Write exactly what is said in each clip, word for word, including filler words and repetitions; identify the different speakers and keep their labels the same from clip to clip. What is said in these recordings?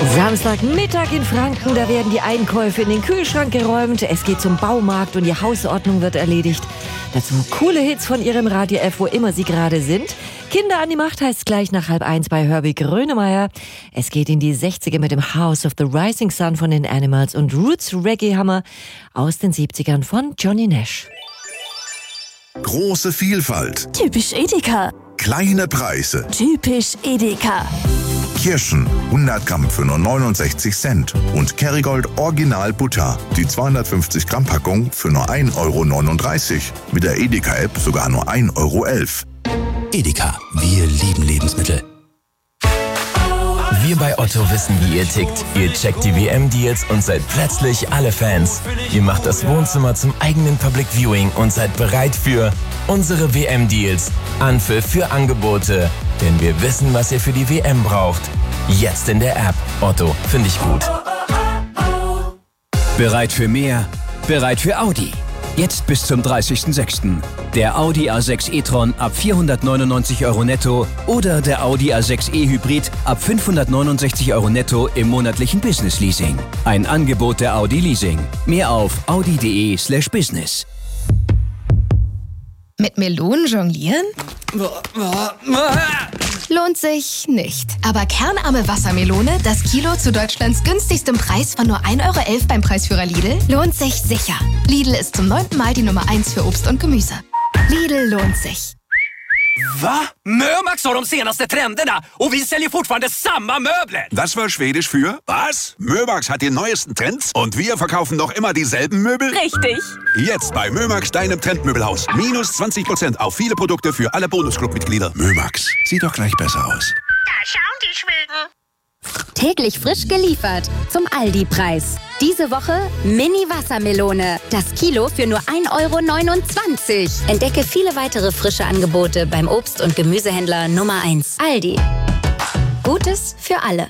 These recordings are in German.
Speaker 1: Samstagmittag in Franken, da werden die Einkäufe in den Kühlschrank geräumt. Es geht zum Baumarkt und die Hausordnung wird erledigt. Dazu coole Hits von ihrem Radio F, wo immer sie gerade sind. Kinder an die Macht heißt gleich nach halb eins bei Herbie Grönemeyer. Es geht in die sechziger mit dem House of the Rising Sun von den Animals und Roots Reggae Hammer aus den siebzigern von Johnny Nash.
Speaker 2: Große Vielfalt.
Speaker 3: Typisch Edeka.
Speaker 2: Kleine Preise.
Speaker 3: Typisch Edeka.
Speaker 2: Kirschen hundert Gramm für nur neunundsechzig Cent und Kerrygold Original Butter, die zweihundertfünfzig Gramm Packung für nur ein Euro neununddreißig. Mit der Edeka-App sogar nur ein Euro elf.
Speaker 4: Edeka, wir lieben Lebensmittel.
Speaker 5: Wir bei Otto wissen, wie ihr tickt. Ihr checkt die W M-Deals und seid plötzlich alle Fans. Ihr macht das Wohnzimmer zum eigenen Public Viewing und seid bereit für unsere W M-Deals. Anpfiff für Angebote. Denn wir wissen, was ihr für die W M braucht. Jetzt in der App. Otto, finde ich gut.
Speaker 4: Bereit für mehr? Bereit für Audi. Jetzt bis zum dreißigsten sechsten Der Audi A sechs e-tron ab vierhundertneunundneunzig Euro netto oder der Audi A sechs e-Hybrid ab fünfhundertneunundsechzig Euro netto im monatlichen Business Leasing. Ein Angebot der Audi Leasing. Mehr auf audi.de slash business.
Speaker 6: Mit Melonen jonglieren? Lohnt sich nicht. Aber kernarme Wassermelone, das Kilo zu Deutschlands günstigstem Preis von nur ein Euro elf beim Preisführer Lidl, lohnt sich sicher. Lidl ist zum neunten Mal die Nummer eins für Obst und Gemüse. Lidl lohnt sich.
Speaker 7: Va? Mömax har de senaste trenderna och vi säljer fortfarande samma möbler.
Speaker 8: Das war Schwedisch für was? Mömax hat die neuesten Trends und wir verkaufen noch immer dieselben Möbel?
Speaker 3: Richtig.
Speaker 8: Jetzt bei Mömax, deinem Trendmöbelhaus. Minus zwanzig Prozent auf viele Produkte für alle Bonusclub-Mitglieder. Mömax, sieht doch gleich besser aus.
Speaker 9: Da schauen die Schweden.
Speaker 10: Täglich frisch geliefert zum Aldi-Preis. Diese Woche Mini-Wassermelone. Das Kilo für nur ein Euro neunundzwanzig. Entdecke viele weitere frische Angebote beim Obst- und Gemüsehändler Nummer eins. Aldi. Gutes für alle.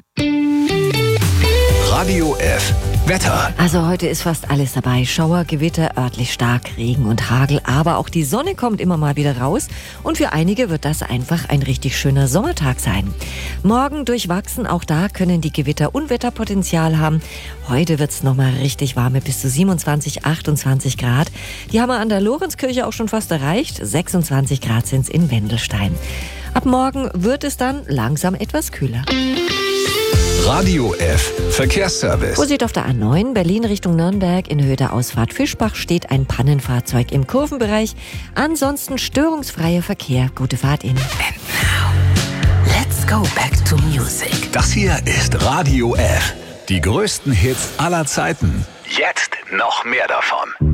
Speaker 4: Radio F. Wetter.
Speaker 1: Also heute ist fast alles dabei. Schauer, Gewitter, örtlich stark, Regen und Hagel. Aber auch die Sonne kommt immer mal wieder raus. Und für einige wird das einfach ein richtig schöner Sommertag sein. Morgen durchwachsen, auch da können die Gewitter Unwetterpotenzial haben. Heute wird es nochmal richtig warm mit bis zu siebenundzwanzig, achtundzwanzig Grad. Die haben wir an der Lorenzkirche auch schon fast erreicht. sechsundzwanzig Grad sind es in Wendelstein. Ab morgen wird es dann langsam etwas kühler.
Speaker 4: Radio F. Verkehrsservice.
Speaker 1: Vorsicht auf der A neun, Berlin Richtung Nürnberg. In Höhe der Ausfahrt Fischbach steht ein Pannenfahrzeug im Kurvenbereich. Ansonsten störungsfreier Verkehr. Gute Fahrt Ihnen.
Speaker 7: And now, let's go back to music.
Speaker 4: Das hier ist Radio F. Die größten Hits aller Zeiten. Jetzt noch mehr davon.